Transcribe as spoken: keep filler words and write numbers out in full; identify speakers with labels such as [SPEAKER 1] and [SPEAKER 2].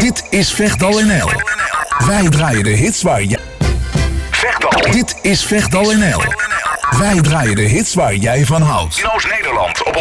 [SPEAKER 1] Dit is Vechtdal N L. Wij draaien de hits waar jij... Vechtdal. Dit is Vechtdal N L. Wij draaien de hits waar jij van houdt. In Oost-Nederland op